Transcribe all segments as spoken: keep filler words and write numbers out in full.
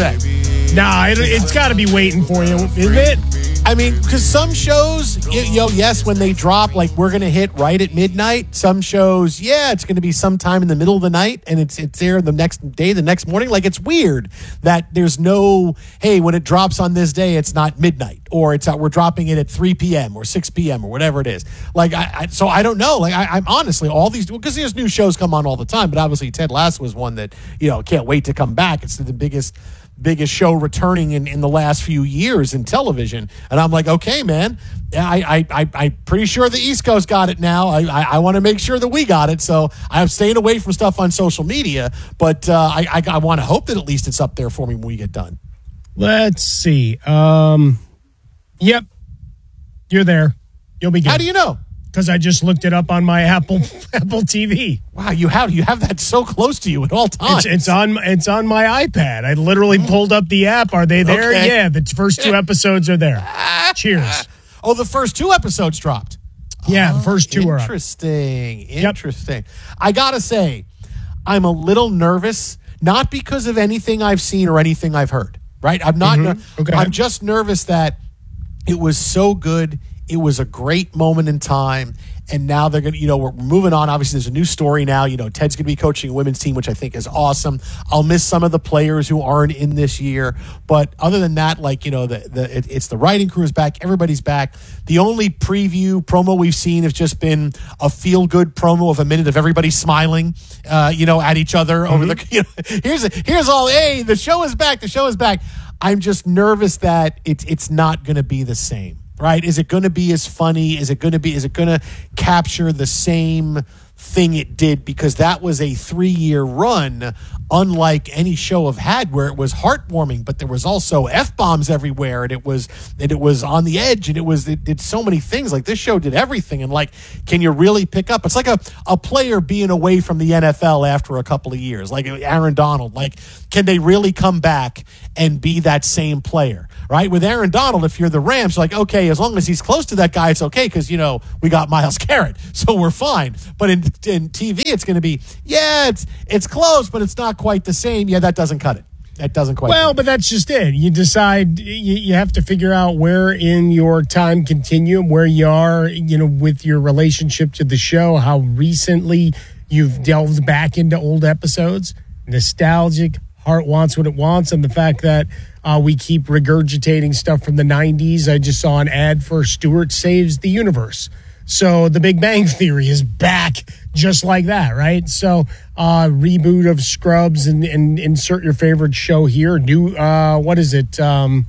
say? Nah, it, it's got to be waiting for you, isn't it? I mean, because some shows, you, you know, yes, when they drop, like we're going to hit right at midnight. Some shows, yeah, it's going to be sometime in the middle of the night, and it's it's there the next day, the next morning. Like, it's weird that there's no, hey, when it drops on this day, it's not midnight, or it's uh, we're dropping it at three p.m. or six p.m. or whatever it is. Like, I, I so I don't know. Like, I, I'm honestly, all these, because there's new shows come on all the time, but obviously Ted Lasso was one that, you know, can't wait to come back. It's the biggest biggest show returning in, in the last few years in television. And I'm like, okay, man, I, I, I, I'm pretty sure the East Coast got it now. I, I, I want to make sure that we got it. So I'm staying away from stuff on social media, but uh, I, I, I want to hope that at least it's up there for me when we get done. Let's see. Um, yep. You're there. You'll be good. How do you know? Because I just looked it up on my Apple Apple T V. Wow, you have you have that so close to you at all times. It's, it's on it's on my iPad. I literally pulled up the app. Are they there? Okay. Yeah, the first two episodes are there. Cheers. Oh, the first two episodes dropped. Yeah, the first two are up. Interesting. Interesting. Yep. I gotta say, I'm a little nervous, not because of anything I've seen or anything I've heard. Right? I'm not. Mm-hmm. ner- okay. I'm just nervous that it was so good. It was a great moment in time, and now they're going to, you know, we're moving on. Obviously, there's a new story now. You know, Ted's going to be coaching a women's team, which I think is awesome. I'll miss some of the players who aren't in this year, but other than that, like, you know, the the it, it's the writing crew is back. Everybody's back. The only preview promo we've seen has just been a feel good promo of a minute of everybody smiling, uh, you know, at each other mm-hmm. over the. You know, here's a, here's all. Hey, the show is back. The show is back. I'm just nervous that it's it's not going to be the same. Right? Is it going to be as funny? Is it going to be, is it going to capture the same thing it did? Because that was a three-year run, unlike any show I've had, where it was heartwarming, but there was also F-bombs everywhere, and it was and it was on the edge, and it was it did so many things. Like, this show did everything, and like, can you really pick up? It's like a, a player being away from the N F L after a couple of years, like Aaron Donald. Like, can they really come back and be that same player? Right? With Aaron Donald, if you're the Rams, like, okay, as long as he's close to that guy, it's okay, because, you know, we got Myles Garrett, so we're fine. But in in T V, it's going to be, yeah, it's it's close, but it's not quite the same. Yeah, that doesn't cut it. That doesn't quite. Well, but that's just it. You decide, you, you have to figure out where in your time continuum, where you are, you know, with your relationship to the show, how recently you've delved back into old episodes. Nostalgic, heart wants what it wants, and the fact that uh, we keep regurgitating stuff from the nineties. I just saw an ad for Stewart Saves the Universe. So the Big Bang Theory is back just like that, right? So uh, reboot of Scrubs and, and insert your favorite show here. New, uh, what is it? Um,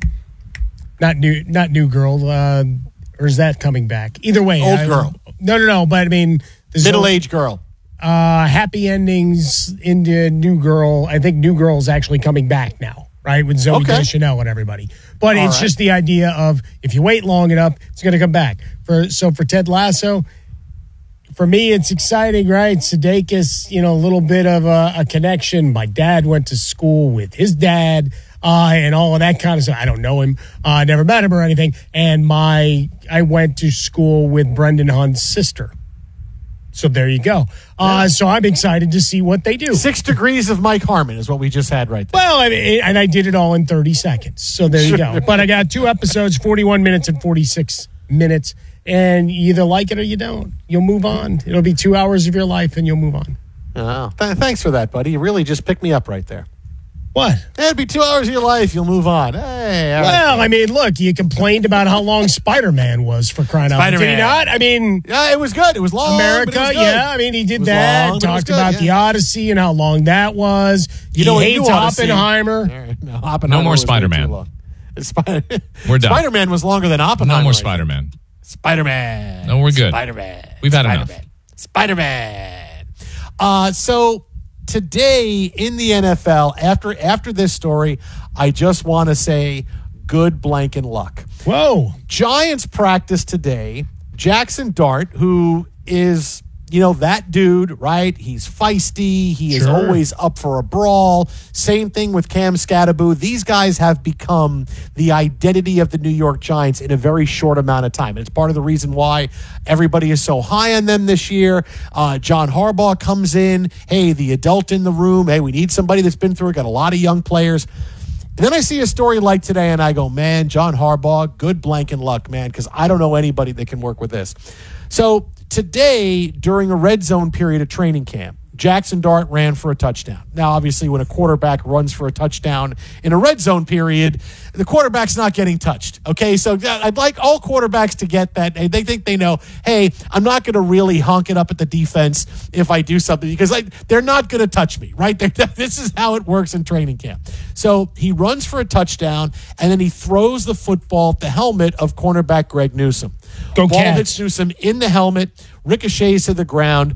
not new, not New Girl. Uh, or is that coming back? Either way. Old I, Girl. No, no, no. But I mean, middle-aged girl. Uh, happy endings into New Girl. I think New Girl is actually coming back now, right? With Zooey Okay. Deschanel and everybody. But All it's right. just the idea of, if you wait long enough, it's going to come back. For So for Ted Lasso, for me, it's exciting, right? Sudeikis, you know, a little bit of a, a connection. My dad went to school with his dad, uh, and all of that kind of stuff. I don't know him, uh, never met him or anything. And my, I went to school with Brendan Hunt's sister. So there you go. Uh, so I'm excited to see what they do. Six degrees of Mike Harmon is what we just had right there. Well, I mean, and I did it all in thirty seconds. So there you go. But I got two episodes, forty-one minutes and forty-six minutes. And you either like it or you don't. You'll move on. It'll be two hours of your life and you'll move on. Oh, th- thanks for that, buddy. You really just picked me up right there. What? It'll be two hours of your life. You'll move on. Hey, all Well, right. I mean, look, you complained about how long Spider-Man was, for crying out loud. Did he Spider-Man. not? I mean, Yeah, it was good. It was long. America, but it was good. yeah. I mean, he It did was that. long, but it was Talked good, about yeah. the Odyssey and how long that was. You know he what hates you ought to see? Oppenheimer. No, Oppenheimer No more was way Spider-Man. too long. Spider- We're done. Spider-Man was longer than Oppenheimer. No more I think. Spider-Man. Spider-Man. No, we're good. Spider-Man. We've had Spider-Man. enough. Spider-Man. Uh, so today in the N F L, after after this story, I just want to say good blank and luck. Whoa. Giants practice today. Jackson Dart, who is, you know, that dude, right? He's feisty. He is Sure. always up for a brawl. Same thing with Cam Scatterbo. These guys have become the identity of the New York Giants in a very short amount of time. And it's part of the reason why everybody is so high on them this year. Uh, John Harbaugh comes in. Hey, the adult in the room. Hey, we need somebody that's been through it. Got a lot of young players. And then I see a story like today, and I go, man, John Harbaugh, good blank and luck, man, because I don't know anybody that can work with this. So today, during a red zone period of training camp, Jackson Dart ran for a touchdown. Now, obviously, when a quarterback runs for a touchdown in a red zone period, the quarterback's not getting touched. Okay, so I'd like all quarterbacks to get that. They think they know, hey, I'm not going to really honk it up at the defense if I do something because I, they're not going to touch me, right? This is how it works in training camp. So he runs for a touchdown, and then he throws the football at the helmet of cornerback Greg Newsome. Go Ball Cats. hits Newsome in the helmet, ricochets to the ground.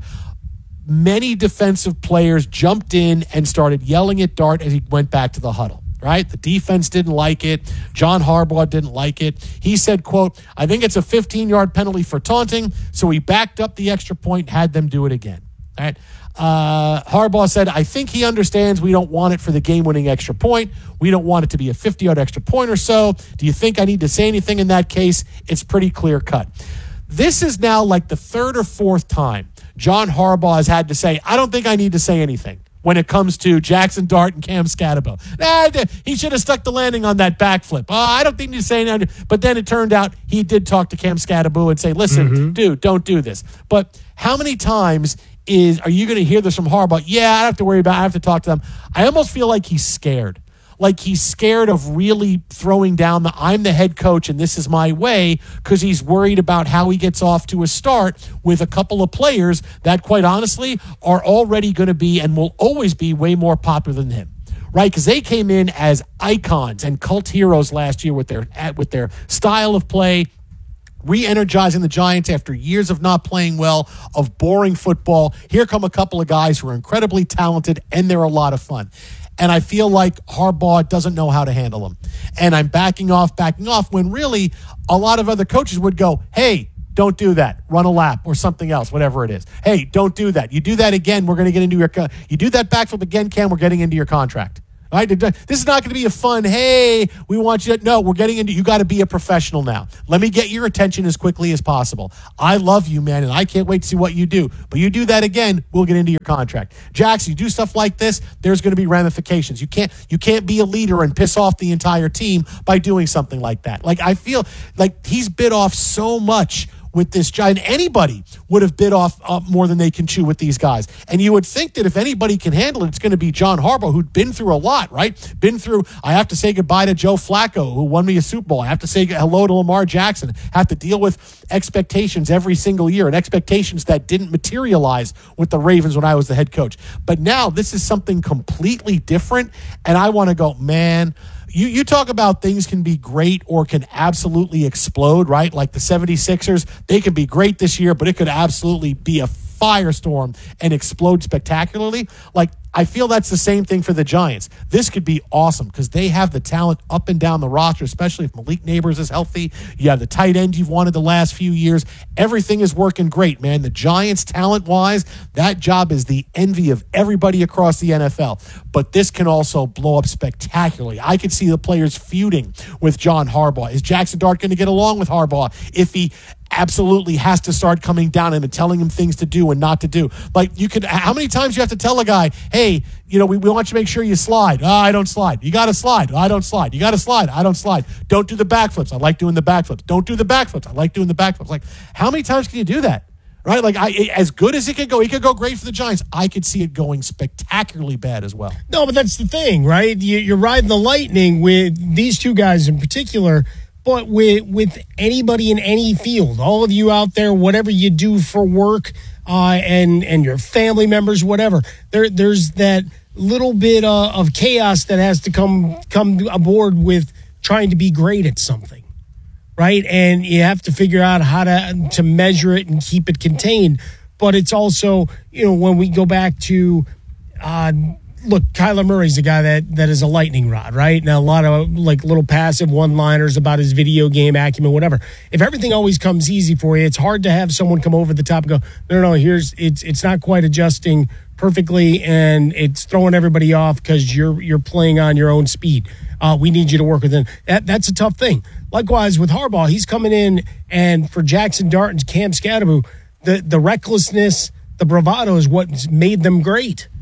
Many defensive players jumped in and started yelling at Dart as he went back to the huddle, right? The defense didn't like it. John Harbaugh didn't like it. He said, quote, I think it's a fifteen-yard penalty for taunting, so he backed up the extra point, had them do it again, all right? Uh, Harbaugh said, I think he understands we don't want it for the game-winning extra point. We don't want it to be a fifty-yard extra point or so. Do you think I need to say anything in that case? It's pretty clear-cut. This is now like the third or fourth time John Harbaugh has had to say, I don't think I need to say anything when it comes to Jackson Dart and Cam Scatterbo. Nah, he should have stuck the landing on that backflip. Oh, I don't think he's saying that. But then it turned out he did talk to Cam Scatterbo and say, listen, mm-hmm. dude, don't do this. But how many times is are you going to hear this from Harbaugh? Yeah, I don't have to worry about it. I have to talk to them. I almost feel like he's scared. Like he's scared of really throwing down the I'm the head coach and this is my way because he's worried about how he gets off to a start with a couple of players that, quite honestly, are already going to be and will always be way more popular than him. Right? Because they came in as icons and cult heroes last year with their with their style of play, re-energizing the Giants after years of not playing well, of boring football. Here come a couple of guys who are incredibly talented, and they're a lot of fun. And I feel like Harbaugh doesn't know how to handle them. And I'm backing off, backing off, when really a lot of other coaches would go, hey, don't do that. Run a lap or something else, whatever it is. Hey, don't do that. You do that again, we're going to get into your co- – you do that backflip again, Cam, we're getting into your contract. All right? This is not going to be a fun, hey, we want you to – no, we're getting into – you got to be a professional now. Let me get your attention as quickly as possible. I love you, man, and I can't wait to see what you do. But you do that again, we'll get into your contract. Jax, you do stuff like this, there's going to be ramifications. You can't you can't be a leader and piss off the entire team by doing something like that. Like, I feel like he's bit off so much with this giant. Anybody would have bit off uh, more than they can chew with these guys. And you would think that if anybody can handle it, it's going to be John Harbaugh, who'd been through a lot, right? Been through, I have to say goodbye to Joe Flacco, who won me a Super Bowl. I have to say hello to Lamar Jackson. Have to deal with expectations every single year and expectations that didn't materialize with the Ravens when I was the head coach. But now this is something completely different. And I want to go, man, You you talk about things can be great or can absolutely explode, right? Like the seventy-sixers, they can be great this year, but it could absolutely be a firestorm and explode spectacularly. Like, I feel that's the same thing for the Giants. This could be awesome because they have the talent up and down the roster, especially if Malik Neighbors is healthy. You have the tight end you've wanted the last few years. Everything is working great, man. The Giants, talent-wise, that job is the envy of everybody across the N F L. But this can also blow up spectacularly. I could see the players feuding with John Harbaugh. Is Jackson Dart going to get along with Harbaugh if he absolutely has to start coming down and telling him things to do and not to do? Like, you could, how many times you have to tell a guy, hey, you know, we, we want you to make sure you slide. Oh, I don't slide. You got to slide. Oh, I don't slide. You got to slide. I don't slide. Don't do the backflips. I like doing the backflips. Don't do the backflips. I like doing the backflips. Like, how many times can you do that? Right? Like, I, as good as it could go, it could go great for the Giants. I could see it going spectacularly bad as well. No, but that's the thing, right? You, you're riding the lightning with these two guys in particular, but with with anybody in any field, all of you out there, whatever you do for work, uh, and and your family members, whatever, there there's that little bit uh, of chaos that has to come come aboard with trying to be great at something, right? And you have to figure out how to to measure it and keep it contained. But it's also, you know, when we go back to uh, look, Kyler Murray's a guy that, that is a lightning rod, right? Now, a lot of like little passive one-liners about his video game acumen, whatever. If everything always comes easy for you, it's hard to have someone come over the top and go, no, no, no, here's it's it's not quite adjusting perfectly, and it's throwing everybody off because you're you're playing on your own speed. Uh, we need you to work with him. That that's a tough thing. Likewise with Harbaugh, he's coming in, and for Jackson Dart and Cam Scatterbo, the the recklessness, the bravado is what's made them great.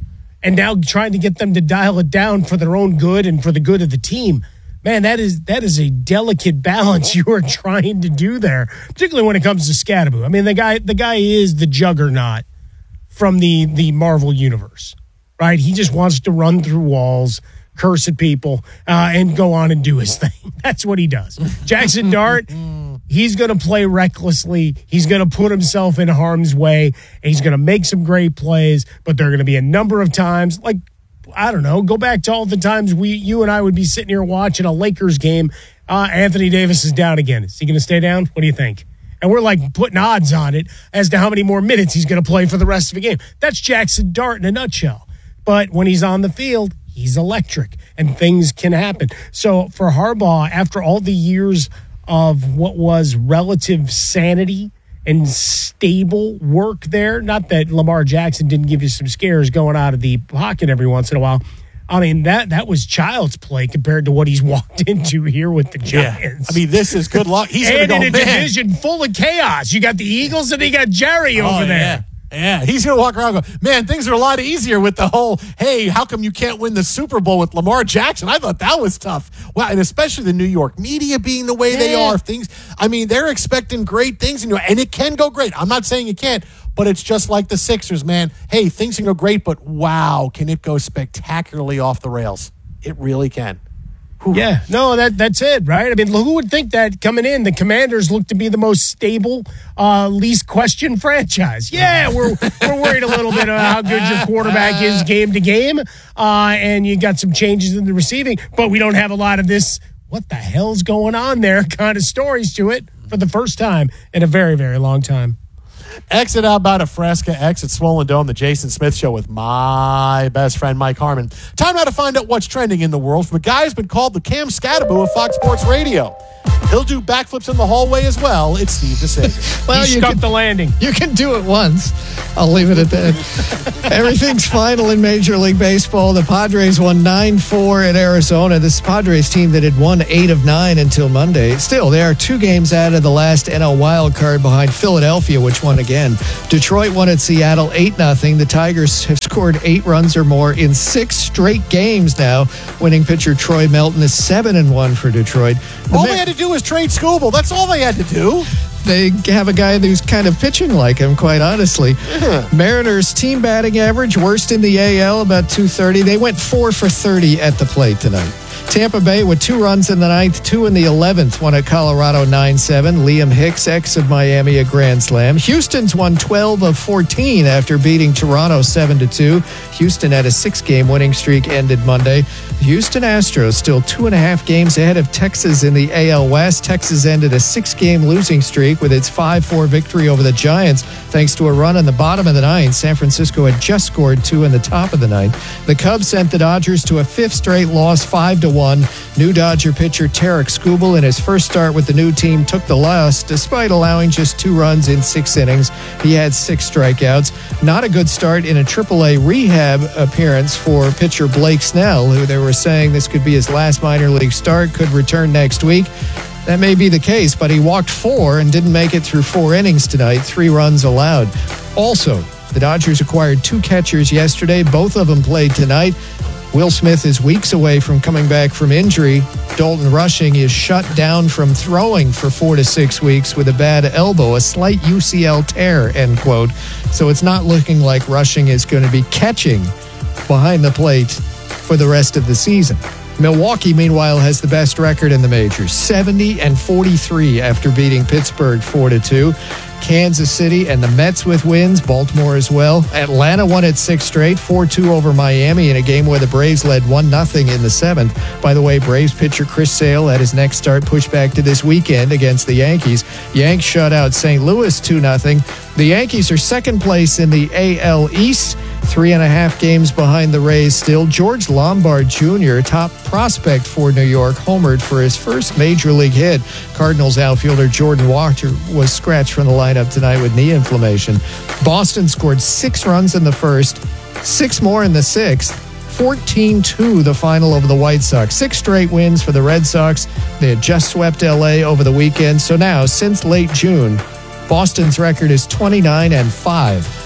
and now trying to get them to dial it down for their own good and for the good of the team. Man, that is that is a delicate balance you are trying to do there, particularly when it comes to Scadaboo. I mean, the guy the guy is the juggernaut from the, the Marvel universe, right? He just wants to run through walls, curse at people, uh, and go on and do his thing. That's what he does. Jackson Dart, he's going to play recklessly. He's going to put himself in harm's way, and he's going to make some great plays, but there are going to be a number of times, like, I don't know, go back to all the times we, you and I would be sitting here watching a Lakers game. Uh, Anthony Davis is down again. Is he going to stay down? What do you think? And we're like putting odds on it as to how many more minutes he's going to play for the rest of the game. That's Jackson Dart in a nutshell. But when he's on the field, he's electric and things can happen. So for Harbaugh, after all the years of what was relative sanity and stable work there, not that Lamar Jackson didn't give you some scares going out of the pocket every once in a while. I mean, that that was child's play compared to what he's walked into here with the Giants. Yeah. I mean, this is good luck. He's and going to in go, a man. division full of chaos. You got the Eagles and you got Jerry Oh, over there. Yeah. Yeah, he's going to walk around and go, man, things are a lot easier with the whole, hey, how come you can't win the Super Bowl with Lamar Jackson? I thought that was tough. Well, and especially the New York media being the way yeah. they are. Things, I mean, they're expecting great things, and it can go great. I'm not saying it can't, but it's just like the Sixers, man. Hey, things can go great, but wow, can it go spectacularly off the rails? It really can. Whew. Yeah, no, that that's it, right? I mean, who would think that coming in, the Commanders look to be the most stable, uh, least questioned franchise? Yeah, we're we're worried a little bit about how good your quarterback is game to game, uh, and you got some changes in the receiving, but we don't have a lot of this, what the hell's going on there kind of stories to it for the first time in a very, very long time. Exit out by the Fresca, exit Swollen Dome, the Jason Smith Show with my best friend, Mike Harmon. Time now to find out what's trending in the world from a guy who's been called the Cam Scadaboo of Fox Sports Radio. He'll do backflips in the hallway as well. It's Steve DeSager. Well, he scuffed the landing. You can do it once. I'll leave it at that. Everything's final in Major League Baseball. The Padres won nine four at Arizona. This Padres team that had won eight of nine until Monday. Still, they are two games out of the last N L wild card behind Philadelphia, which won again. Detroit won at Seattle eight nothing. The Tigers have scored eight runs or more in six straight games now. Winning pitcher Troy Melton is seven and one for Detroit. The all Ma- they had to do was trade Skubal. That's all they had to do. They have a guy who's kind of pitching like him, quite honestly. Yeah. Mariners team batting average, worst in the A L, about two thirty. They went four for thirty at the plate tonight. Tampa Bay with two runs in the ninth, two in the eleventh, won at Colorado nine seven. Liam Hicks, ex of Miami, a grand slam. Houston's won twelve of fourteen after beating Toronto seven to two. Houston had a six-game winning streak ended Monday. The Houston Astros still two and a half games ahead of Texas in the A L West. Texas ended a six-game losing streak with its five four victory over the Giants thanks to a run in the bottom of the ninth. San Francisco had just scored two in the top of the ninth. The Cubs sent the Dodgers to a fifth straight loss, five to one. New Dodger pitcher Tarek Skubal in his first start with the new team took the loss despite allowing just two runs in six innings. He had six strikeouts. Not a good start in a triple A rehab appearance for pitcher Blake Snell, who they were saying this could be his last minor league start, could return next week. That may be the case, but he walked four and didn't make it through four innings tonight, three runs allowed. Also, the Dodgers acquired two catchers yesterday. Both of them played tonight. Will Smith is weeks away from coming back from injury. Dalton Rushing is shut down from throwing for four to six weeks with a bad elbow, a slight U C L tear, end quote. So it's not looking like Rushing is going to be catching behind the plate for the rest of the season. Milwaukee, meanwhile, has the best record in the majors, seventy and forty-three after beating Pittsburgh four to two. Kansas City and the Mets with wins, Baltimore as well. Atlanta won at six straight, four two over Miami in a game where the Braves led one nothing in the seventh. By the way, Braves pitcher Chris Sale had his next start pushed back to this weekend against the Yankees. Yanks shut out Saint Louis two nothing. The Yankees are second place in the A L East, three and a half games behind the Rays still. George Lombard Junior, top prospect for New York, homered for his first major league hit. Cardinals outfielder Jordan Walker was scratched from the lineup tonight with knee inflammation. Boston scored six runs in the first, six more in the sixth. fourteen two the final over the White Sox. Six straight wins for the Red Sox. They had just swept L A over the weekend. So now, since late June, Boston's record is twenty-nine and five.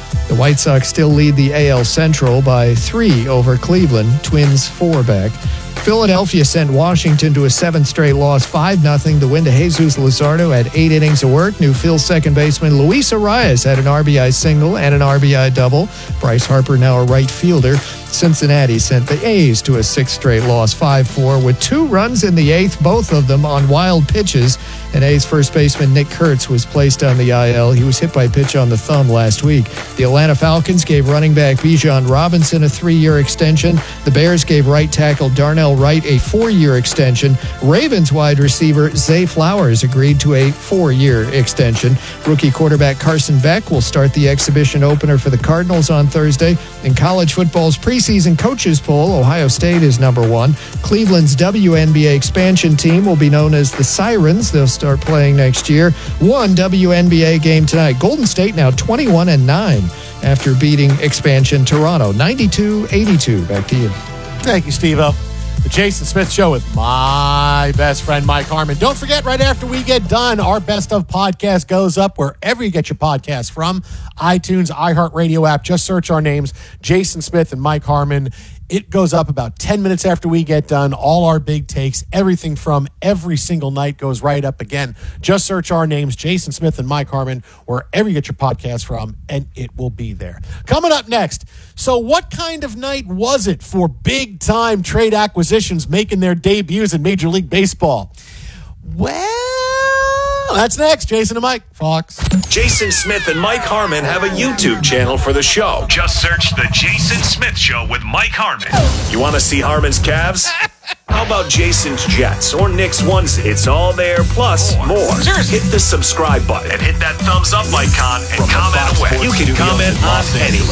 The White Sox still lead the A L Central by three over Cleveland, Twins four back. Philadelphia sent Washington to a seventh straight loss, five nothing. The win to Jesus Luzardo had eight innings of work. New Phil's second baseman Luis Arias had an R B I single and an R B I double. Bryce Harper, now a right fielder. Cincinnati sent the A's to a sixth straight loss, five four, with two runs in the eighth, both of them on wild pitches. And A's first baseman Nick Kurtz was placed on the I L. He was hit by a pitch on the thumb last week. The Atlanta Falcons gave running back Bijan Robinson a three-year extension. The Bears gave right tackle Darnell Wright a four-year extension. Ravens wide receiver Zay Flowers agreed to a four-year extension. Rookie quarterback Carson Beck will start the exhibition opener for the Cardinals on Thursday. In college football's preseason coaches poll, Ohio State is number one. Cleveland's W N B A expansion team will be known as the Sirens. They'll start playing next year. One W N B A game tonight. Golden State now twenty-one and nine after beating expansion Toronto ninety-two eighty-two. Back to you. Thank you, Steve-O. The Jason Smith Show with my best friend, Mike Harmon. Don't forget, right after we get done, our Best of podcast goes up wherever you get your podcasts from. iTunes, iHeartRadio app. Just search our names, Jason Smith and Mike Harmon. It goes up about ten minutes after we get done. All our big takes, everything from every single night goes right up again. Just search our names, Jason Smith and Mike Harmon, wherever you get your podcast from, and it will be there. Coming up next, so what kind of night was it for big-time trade acquisitions making their debuts in Major League Baseball? Well, that's next. Jason and Mike, Fox. Jason Smith and Mike Harmon have a YouTube channel for the show. Just search The Jason Smith Show with Mike Harmon. You want to see Harmon's calves? How about Jason's Jets or Nick's onesie? It's all there, plus more. Hit the subscribe button and hit that thumbs up icon and comment away. You can comment on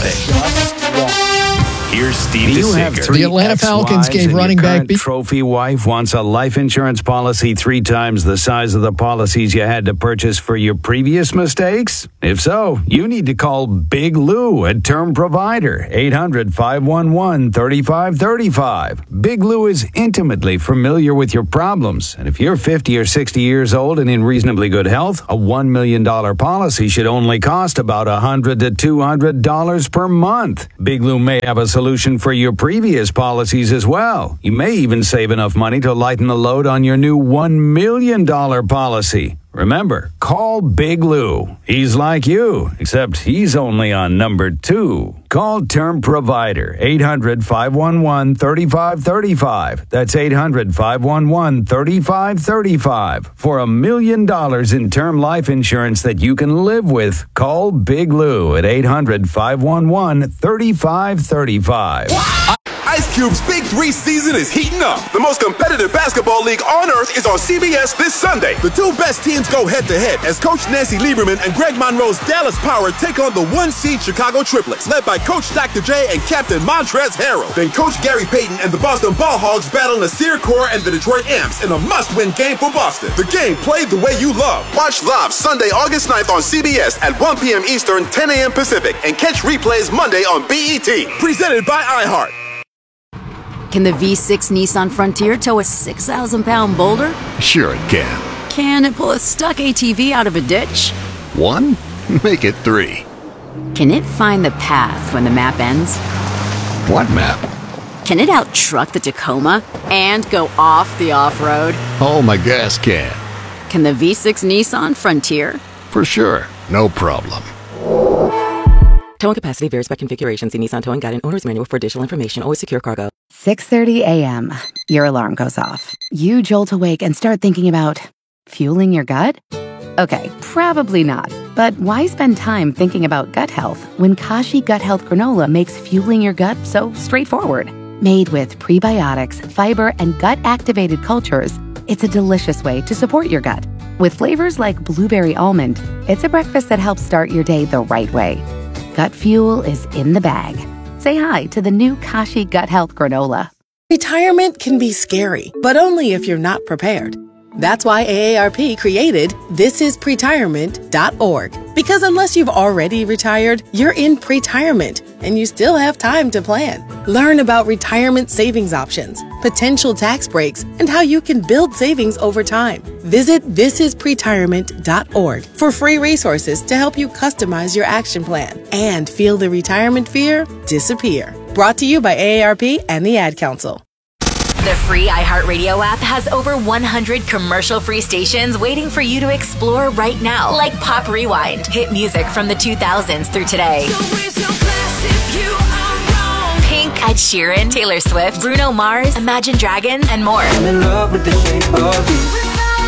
anything. Here's Steve DeSinger. The Atlanta Falcons gave running back... Your trophy wife wants a life insurance policy three times the size of the policies you had to purchase for your previous mistakes? If so, you need to call Big Lou at Term Provider, eight hundred, five one one, three five three five. Big Lou is intimately familiar with your problems, and if you're fifty or sixty years old and in reasonably good health, a one million dollars policy should only cost about one hundred to two hundred dollars per month. Big Lou may have a solution for your previous policies as well. You may even save enough money to lighten the load on your new one million dollars policy. Remember, call Big Lou. He's like you, except he's only on number two. Call Term Provider, eight hundred, five one one, three five three five. That's eight hundred, five one one, three five three five. For a million dollars in term life insurance that you can live with, call Big Lou at eight hundred, five one one, three five three five. Ice Cube's Big Three season is heating up. The most competitive basketball league on earth is on C B S this Sunday. The two best teams go head-to-head as Coach Nancy Lieberman and Greg Monroe's Dallas Power take on the one-seed Chicago Triplets, led by Coach Doctor J and Captain Montrezl Harrell. Then Coach Gary Payton and the Boston Ball Hogs battle Nasir Kaur and the Detroit Amps in a must-win game for Boston. The game played the way you love. Watch live Sunday, August ninth on C B S at one p.m. Eastern, ten a.m. Pacific, and catch replays Monday on B E T. Presented by iHeart. Can the V six Nissan Frontier tow a six thousand pound boulder? Sure it can. Can it pull a stuck A T V out of a ditch? One? Make it three. Can it find the path when the map ends? What map? Can it out-truck the Tacoma and go off the off-road? Oh, my gas can. Can the V six Nissan Frontier? For sure. No problem. Towing capacity varies by configuration. See Nissan Towing Guide and Owner's Manual for additional information. Always secure cargo. six thirty a.m. Your alarm goes off. You jolt awake and start thinking about fueling your gut? Okay, probably not. But why spend time thinking about gut health when Kashi Gut Health Granola makes fueling your gut so straightforward? Made with prebiotics, fiber, and gut-activated cultures, it's a delicious way to support your gut. With flavors like blueberry almond, it's a breakfast that helps start your day the right way. Gut fuel is in the bag. Say hi to the new Kashi Gut Health Granola. Retirement can be scary, but only if you're not prepared. That's why A A R P created this is pretirement dot org. Because unless you've already retired, you're in pretirement, and you still have time to plan. Learn about retirement savings options, potential tax breaks, and how you can build savings over time. Visit this is pretirement dot org for free resources to help you customize your action plan and feel the retirement fear disappear. Brought to you by A A R P and the Ad Council. The free iHeartRadio app has over one hundred commercial-free stations waiting for you to explore right now, like Pop Rewind, hit music from the two thousands through today. So raise your glass if you are wrong. Pink, Ed Sheeran, Taylor Swift, Bruno Mars, Imagine Dragons, and more. I'm in love with the shape of you.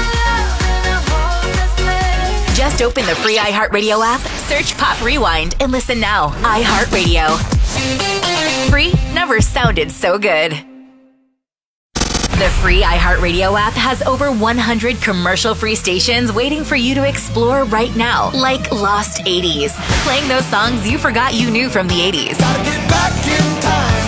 Just open the free iHeartRadio app, search Pop Rewind, and listen now. iHeartRadio. Free never sounded so good. The free iHeartRadio app has over one hundred commercial-free stations waiting for you to explore right now, like Lost eighties, playing those songs you forgot you knew from the eighties. Gotta get back in time.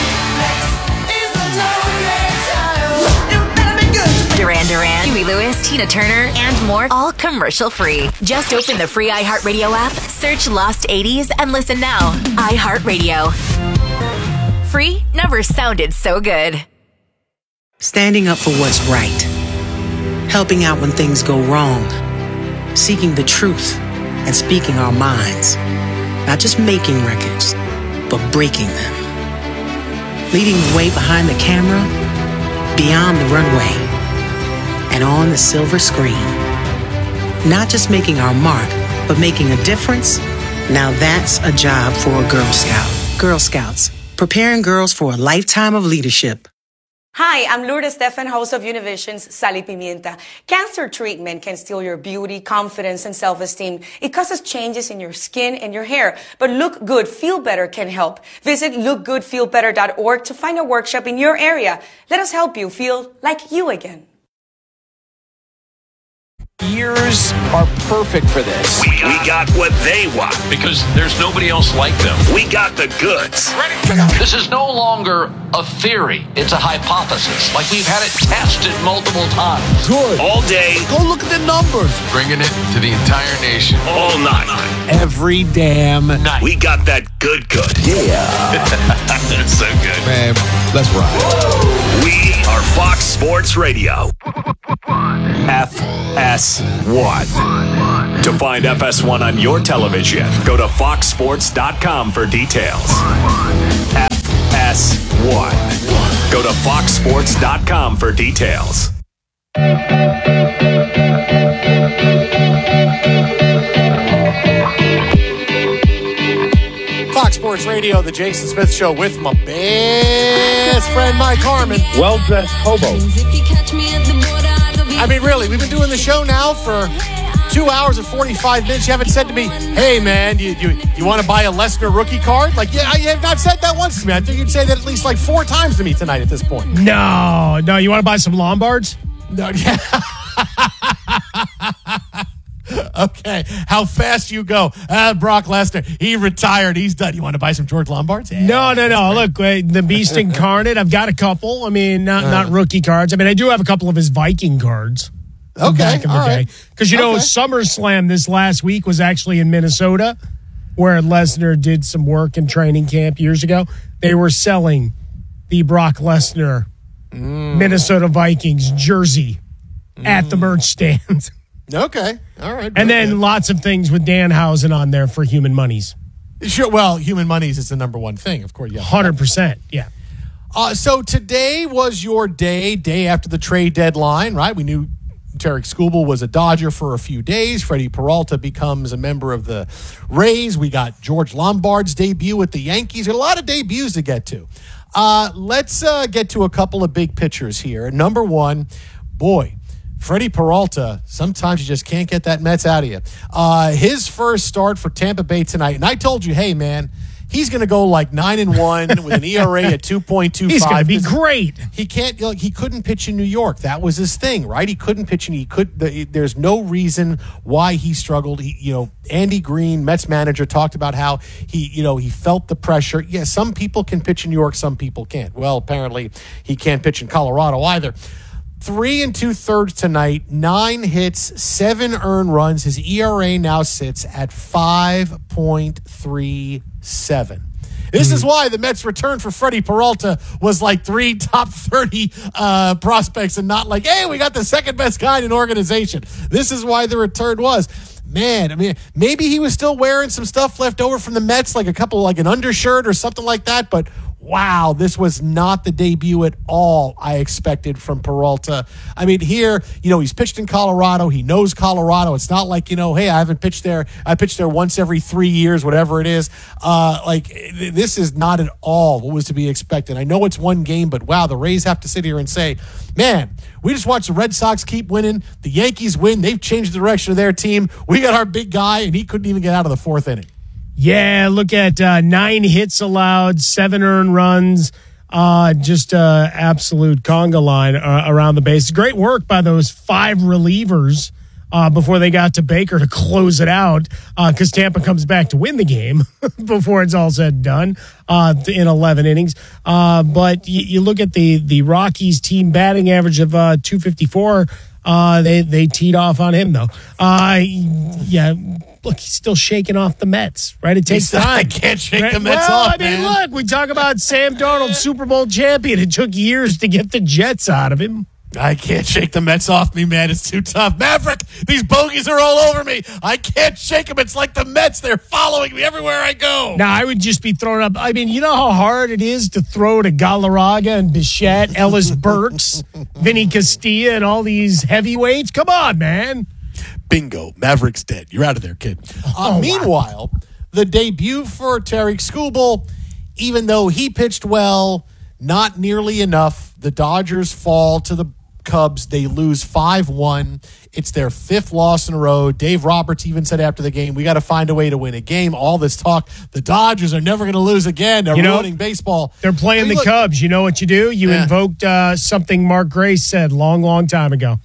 Duran Duran, Huey Lewis, Tina Turner, and more, all commercial-free. Just open the free iHeartRadio app, search Lost eighties, and listen now. iHeartRadio. Free never sounded so good. Standing up for what's right. Helping out when things go wrong. Seeking the truth and speaking our minds. Not just making records, but breaking them. Leading the way behind the camera, beyond the runway, and on the silver screen. Not just making our mark, but making a difference. Now that's a job for a Girl Scout. Girl Scouts, preparing girls for a lifetime of leadership. Hi, I'm Lourdes Stefan, host of Univision's Sal y Pimienta. Cancer treatment can steal your beauty, confidence, and self-esteem. It causes changes in your skin and your hair. But Look Good, Feel Better can help. Visit look good feel better dot org to find a workshop in your area. Let us help you feel like you again. Ears are perfect for this. We got, we got what they want. Because there's nobody else like them. We got the goods. This is no longer a theory. It's a hypothesis. Like we've had it tested multiple times. Good. All day. Go look at the numbers. Bringing it to the entire nation. All night. Every damn night. We got that good good. Yeah. That's so good. Man, let's ride. We are Fox Sports Radio. F S one. To find F S one on your television, go to fox sports dot com for details. F S one. Go to fox sports dot com for details. Fox Sports Radio, the Jason Smith Show with my best friend Mike Harmon. Well-dressed hobo. I mean, really, we've been doing the show now for two hours and forty-five minutes. You haven't said to me, hey, man, you you, you want to buy a Lesnar rookie card? Like, yeah, I have not said that once to me. I think you'd say that at least like four times to me tonight at this point. No, no. You want to buy some Lombards? No, yeah. Okay, how fast you go. Uh, Brock Lesnar, he retired. He's done. You want to buy some George Lombards? Yeah. No, no, no. Look, uh, the Beast Incarnate, I've got a couple. I mean, not uh, not rookie cards. I mean, I do have a couple of his Viking cards. Okay, back in the all day. right. Because, you know, okay. SummerSlam this last week was actually in Minnesota, where Lesnar did some work in training camp years ago. They were selling the Brock Lesnar mm. Minnesota Vikings jersey mm. at the merch stand. Okay. All right. And then good. lots of things with Danhausen on there for Human Monies. Sure. Well, Human Monies is the number one thing, of course. Yeah. one hundred percent. Yeah. Uh, so today was your day, day after the trade deadline, right? We knew Tarek Skubal was a Dodger for a few days. Freddie Peralta becomes a member of the Rays. We got George Lombard's debut with the Yankees. A lot of debuts to get to. Uh, let's uh, get to a couple of big pictures here. Number one, boy, Freddie Peralta, sometimes you just can't get that Mets out of you. Uh, his first start for Tampa Bay tonight, and I told you, hey, man, he's going to go like nine and one with an E R A at two point two five. He's going to be great. He can't. Like, he couldn't pitch in New York. That was his thing, right? He couldn't pitch, and he could. The, there's no reason why he struggled. He, you know, Andy Green, Mets manager, talked about how he, you know, he felt the pressure. Yeah, some people can pitch in New York, some people can't. Well, apparently he can't pitch in Colorado either. Three and two thirds tonight, nine hits, seven earned runs. His E R A now sits at five point three seven. This is why the Mets' return for Freddie Peralta was like three top thirty uh, prospects and not like, hey, we got the second best guy in an organization. This is why the return was. Man, I mean, maybe he was still wearing some stuff left over from the Mets, like a couple, like an undershirt or something like that. But wow, this was not the debut at all I expected from Peralta. I mean, here, you know, he's pitched in Colorado. He knows Colorado. It's not like, you know, hey, I haven't pitched there. I pitched there once every three years, whatever it is. Uh, like, this is not at all what was to be expected. I know it's one game, but wow, the Rays have to sit here and say, man, we just watched the Red Sox keep winning. The Yankees win. They've changed the direction of their team. We got our big guy, and he couldn't even get out of the fourth inning. Yeah, look at uh, nine hits allowed, seven earned runs, uh, just uh, absolute conga line uh, around the base. Great work by those five relievers uh, before they got to Baker to close it out because uh, Tampa comes back to win the game before it's all said and done uh, in eleven innings. Uh, but you, you look at the, the Rockies team batting average of uh, two fifty-four. Uh, they, they teed off on him, though. Uh, yeah. Look, he's still shaking off the Mets, right? It takes He's, time. I can't shake right? the Mets well, off, I mean, man. look, we talk about Sam Darnold, Super Bowl champion. It took years to get the Jets out of him. I can't shake the Mets off me, man. It's too tough. Maverick, these bogeys are all over me. I can't shake them. It's like the Mets. They're following me everywhere I go. Now, I would just be throwing up. I mean, you know how hard it is to throw to Galarraga and Bichette, Ellis Burks, Vinny Castilla, and all these heavyweights? Come on, man. Bingo. Maverick's dead. You're out of there, kid. Uh, Oh, meanwhile, wow. the debut for Tarik Skubal, even though he pitched well, not nearly enough. The Dodgers fall to the Cubs. They lose five one. It's their fifth loss in a row. Dave Roberts even said after the game, we got to find a way to win a game. All this talk, the Dodgers are never going to lose again. They're You know, ruining baseball. They're playing I mean, the look, Cubs. You know what you do? You Yeah. invoked uh, something Mark Grace said long, long time ago.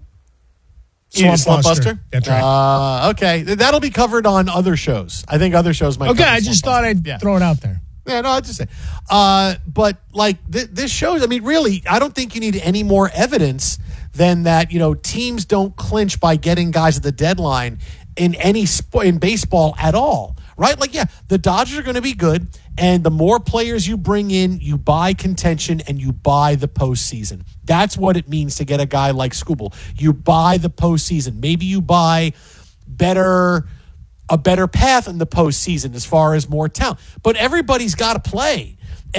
You need a slump buster? That's right. Uh, okay. That'll be covered on other shows. I think other shows might okay, cover I just slump thought buster. I'd Yeah. throw it out there. Yeah, no, I just say. Uh, but like th- this shows, I mean, really, I don't think you need any more evidence than that. You know, teams don't clinch by getting guys at the deadline in any sport in baseball at all, right? Like, yeah, the Dodgers are going to be good, and the more players you bring in, you buy contention and you buy the postseason. That's what it means to get a guy like Skubal. You buy the postseason. Maybe you buy better. a better path in the postseason as far as more talent. But everybody's got to play.